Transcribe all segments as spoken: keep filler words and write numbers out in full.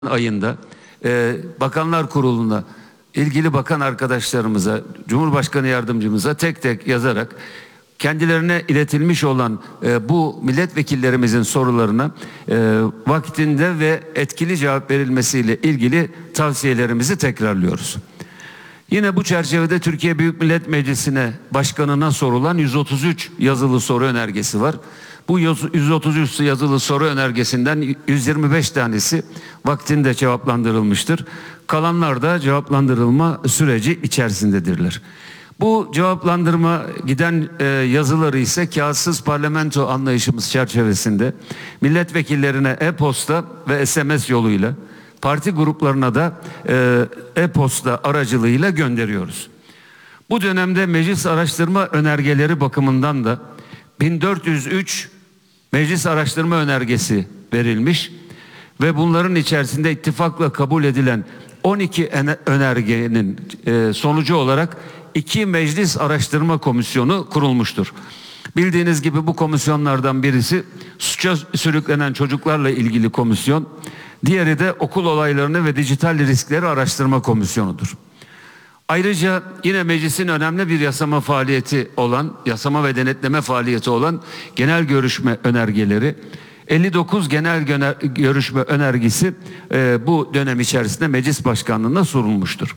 ayında e, Bakanlar Kurulu'na, ilgili bakan arkadaşlarımıza, Cumhurbaşkanı yardımcımıza tek tek yazarak kendilerine iletilmiş olan e, bu milletvekillerimizin sorularına e, vaktinde ve etkili cevap verilmesiyle ilgili tavsiyelerimizi tekrarlıyoruz. Yine bu çerçevede Türkiye Büyük Millet Meclisi'ne, başkanına sorulan yüz otuz üç yazılı soru önergesi var. Bu yüz otuz üç yazılı soru önergesinden yüz yirmi beş tanesi vaktinde cevaplandırılmıştır. Kalanlar da cevaplandırılma süreci içerisindedirler. Bu cevaplandırma giden e, yazıları ise kağıtsız parlamento anlayışımız çerçevesinde milletvekillerine e-posta ve S M S yoluyla, parti gruplarına da e-posta aracılığıyla gönderiyoruz. Bu dönemde meclis araştırma önergeleri bakımından da bin dört yüz üç meclis araştırma önergesi verilmiş ve bunların içerisinde ittifakla kabul edilen on iki önergenin sonucu olarak iki meclis araştırma komisyonu kurulmuştur. Bildiğiniz gibi bu komisyonlardan birisi suça sürüklenen çocuklarla ilgili komisyon, diğeri de okul olaylarını ve dijital riskleri araştırma komisyonudur. Ayrıca yine meclisin önemli bir yasama faaliyeti olan, yasama ve denetleme faaliyeti olan genel görüşme önergeleri, elli dokuz genel görüşme önergesi e, bu dönem içerisinde meclis başkanlığına sunulmuştur.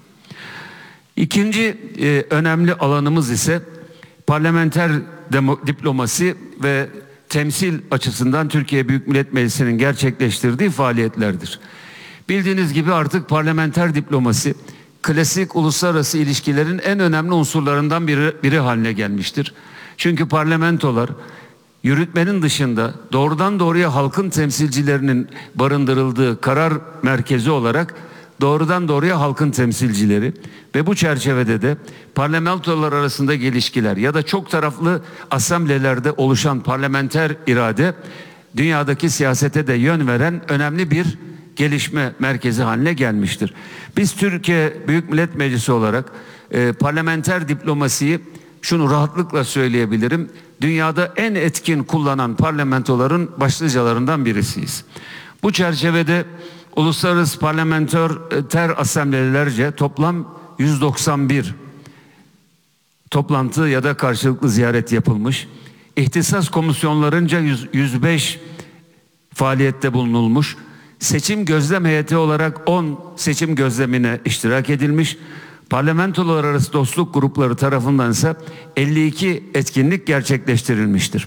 İkinci e, önemli alanımız ise parlamenter diplomasi ve temsil açısından Türkiye Büyük Millet Meclisi'nin gerçekleştirdiği faaliyetlerdir. Bildiğiniz gibi artık parlamenter diplomasi klasik uluslararası ilişkilerin en önemli unsurlarından biri, biri haline gelmiştir. Çünkü parlamentolar yürütmenin dışında doğrudan doğruya halkın temsilcilerinin barındırıldığı karar merkezi olarak doğrudan doğruya halkın temsilcileri ve bu çerçevede de parlamentolar arasındaki ilişkiler ya da çok taraflı asamblelerde oluşan parlamenter irade dünyadaki siyasete de yön veren önemli bir gelişme merkezi haline gelmiştir. Biz Türkiye Büyük Millet Meclisi olarak e, parlamenter diplomasiyi şunu rahatlıkla söyleyebilirim, dünyada en etkin kullanan parlamentoların başlıcalarından birisiyiz. Bu çerçevede uluslararası parlamenter asamblelerce toplam yüz doksan bir toplantı ya da karşılıklı ziyaret yapılmış. İhtisas komisyonlarınca yüz beş faaliyette bulunulmuş. Seçim gözlem heyeti olarak on seçim gözlemine iştirak edilmiş. Parlamentolar arası dostluk grupları tarafından ise elli iki etkinlik gerçekleştirilmiştir.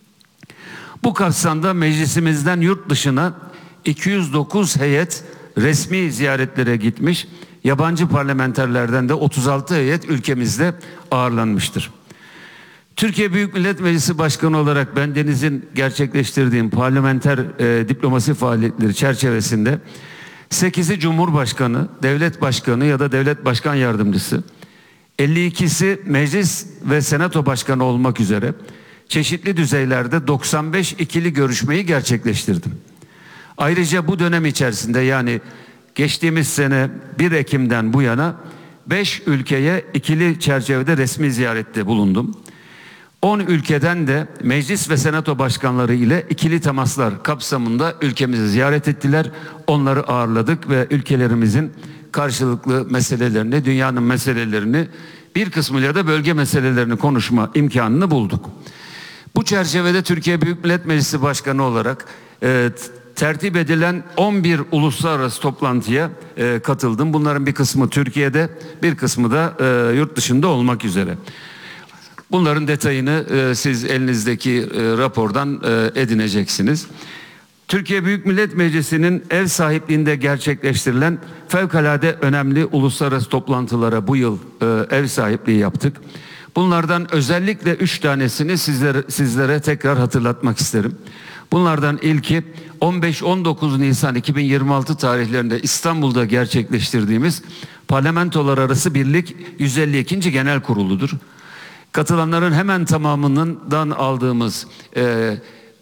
Bu kapsamda meclisimizden yurt dışına iki yüz dokuz heyet resmi ziyaretlere gitmiş, yabancı parlamenterlerden de otuz altı heyet ülkemizde ağırlanmıştır. Türkiye Büyük Millet Meclisi Başkanı olarak ben Deniz'in gerçekleştirdiğim parlamenter e, diplomasi faaliyetleri çerçevesinde sekizi Cumhurbaşkanı, Devlet Başkanı ya da Devlet Başkan Yardımcısı, elli ikisi Meclis ve Senato Başkanı olmak üzere çeşitli düzeylerde doksan beş ikili görüşmeyi gerçekleştirdim. Ayrıca bu dönem içerisinde yani geçtiğimiz sene bir Ekim'den bu yana beş ülkeye ikili çerçevede resmi ziyarette bulundum. on ülkeden de meclis ve senato başkanları ile ikili temaslar kapsamında ülkemizi ziyaret ettiler. Onları ağırladık ve ülkelerimizin karşılıklı meselelerini, dünyanın meselelerini, bir kısmıyla da bölge meselelerini konuşma imkanını bulduk. Bu çerçevede Türkiye Büyük Millet Meclisi Başkanı olarak e, tertip edilen on bir uluslararası toplantıya e, katıldım. Bunların bir kısmı Türkiye'de, bir kısmı da e, yurt dışında olmak üzere. Bunların detayını e, siz elinizdeki e, rapordan e, edineceksiniz. Türkiye Büyük Millet Meclisi'nin ev sahipliğinde gerçekleştirilen fevkalade önemli uluslararası toplantılara bu yıl e, ev sahipliği yaptık. Bunlardan özellikle üç tanesini sizlere, sizlere tekrar hatırlatmak isterim. Bunlardan ilki on beş on dokuz Nisan iki bin yirmi altı tarihlerinde İstanbul'da gerçekleştirdiğimiz Parlamentolar Arası Birlik yüz elli ikinci Genel Kurulu'dur. Katılanların hemen tamamından aldığımız e,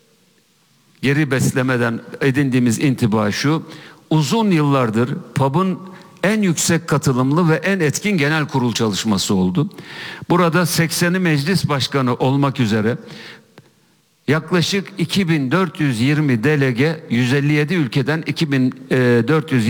geri beslemeden edindiğimiz intiba şu: uzun yıllardır P A B'ın en yüksek katılımlı ve en etkin genel kurul çalışması oldu. Burada sekseni meclis başkanı olmak üzere yaklaşık iki bin dört yüz yirmi delege yüz elli yedi ülkeden iki bin dört yüz